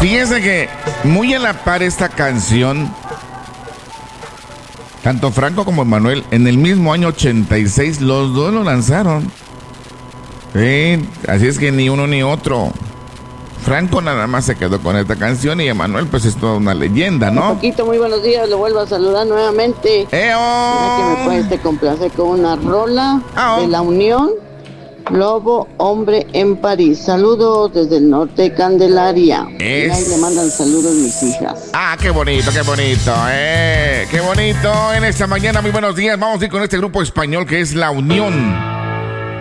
Fíjense que muy a la par esta canción, tanto Franco como Manuel, en el mismo año 86, los dos lo lanzaron. Sí, así es que ni uno ni otro. Franco nada más se quedó con esta canción y Emanuel pues es toda una leyenda, ¿no? Paquito, muy buenos días, lo vuelvo a saludar nuevamente. Mira que me puedes complacer con una rola de La Unión, Lobo, Hombre en París. Saludos desde el norte de Candelaria. Y ahí le mandan saludos mis hijas. Ah, qué bonito, qué bonito, qué bonito en esta mañana. Muy buenos días, vamos a ir con este grupo español que es La Unión.